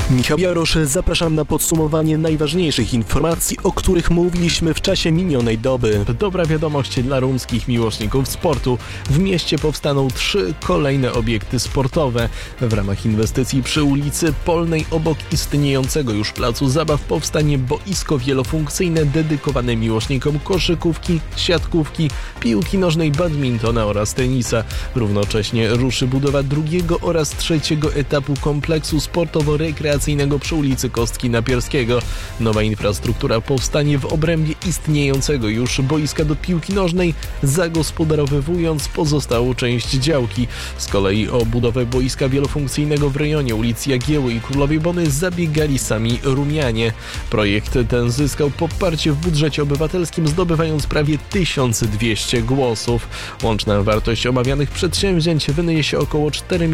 Michał Jarosz, zapraszam na podsumowanie najważniejszych informacji, o których mówiliśmy w czasie minionej doby. Dobra wiadomość dla rumskich miłośników sportu. W mieście powstaną 3 kolejne obiekty sportowe. W ramach inwestycji przy ulicy Polnej obok istniejącego już placu zabaw powstanie boisko wielofunkcyjne dedykowane miłośnikom koszykówki, siatkówki, piłki nożnej, badmintona oraz tenisa. Równocześnie ruszy budowa drugiego oraz trzeciego etapu kompleksu sportowo-rekreacyjnego przy ulicy Kostki Napierskiego. Nowa infrastruktura powstanie w obrębie istniejącego już boiska do piłki nożnej, zagospodarowywując pozostałą część działki. Z kolei o budowę boiska wielofunkcyjnego w rejonie ulic Jagiełły i Królowej Bony zabiegali sami Rumianie. Projekt ten zyskał poparcie w budżecie obywatelskim, zdobywając prawie 1200 głosów. Łączna wartość omawianych przedsięwzięć wyniesie około 4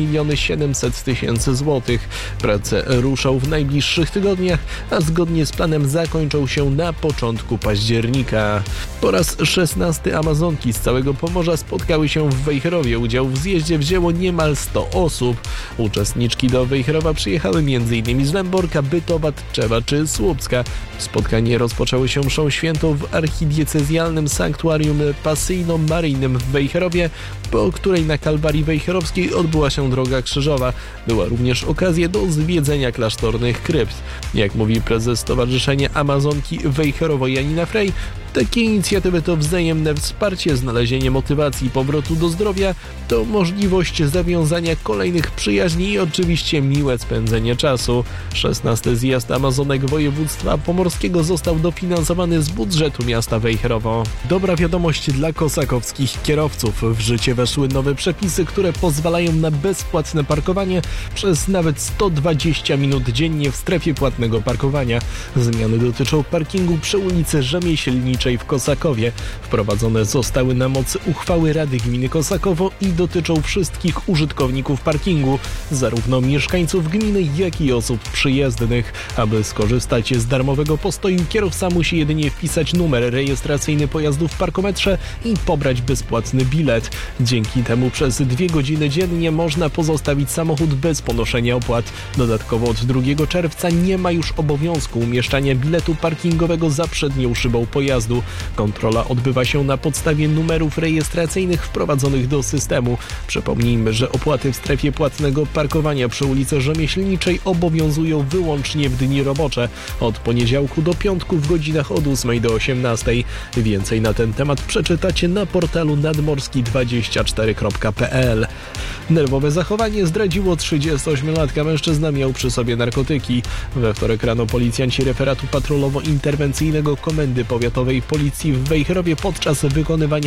700 000 złotych. Prace ruszą w najbliższych tygodniach, a zgodnie z planem zakończą się na początku października. Po raz 16 Amazonki z całego Pomorza spotkały się w Wejherowie. Udział w zjeździe wzięło niemal 100 osób. Uczestniczki do Wejherowa przyjechały m.in. z Lęborka, Bytowa, Tczewa czy Słupska. Spotkanie rozpoczęło się mszą świętą w archidiecezjalnym sanktuarium pasyjno-maryjnym w Wejherowie, po której na Kalwarii Wejherowskiej odbyła się droga krzyżowa. Była również okazja do zwiedzenia klasztornych krypt. Jak mówi prezes Stowarzyszenia Amazonki Wejherowo Janina Frey, takie inicjatywy to wzajemne wsparcie, znalezienie motywacji powrotu do zdrowia, to możliwość zawiązania kolejnych przyjaźni i oczywiście miłe spędzenie czasu. 16. zjazd Amazonek województwa pomorskiego został dofinansowany z budżetu miasta Wejherowo. Dobra wiadomość dla kosakowskich kierowców. W życie weszły nowe przepisy, które pozwalają na bezpłatne parkowanie przez nawet 120 minut dziennie w strefie płatnego parkowania. Zmiany dotyczą parkingu przy ulicy Rzemieślniczej w Kosakowie. Wprowadzone zostały na mocy uchwały Rady Gminy Kosakowo i dotyczą wszystkich użytkowników parkingu, zarówno mieszkańców gminy, jak i osób przyjezdnych. Aby skorzystać z darmowego postoju, kierowca musi jedynie wpisać numer rejestracyjny pojazdu w parkometrze i pobrać bezpłatny bilet. Dzięki temu przez 2 godziny dziennie można pozostawić samochód bez ponoszenia opłat. Dodatkowo od 2 czerwca nie ma już obowiązku umieszczania biletu parkingowego za przednią szybą pojazdu. Kontrola odbywa się na podstawie numerów rejestracyjnych wprowadzonych do systemu. Przypomnijmy, że opłaty w strefie płatnego parkowania przy ulicy Rzemieślniczej obowiązują wyłącznie w dni robocze, od poniedziałku do piątku w godzinach od 8 do 18. Więcej na ten temat przeczytacie na portalu nadmorski24.pl. Nerwowe zachowanie zdradziło 38-latka. Mężczyzna miał przy sobie narkotyki. We wtorek rano policjanci referatu patrolowo-interwencyjnego Komendy Powiatowej Policji w Wejherowie podczas wykonywania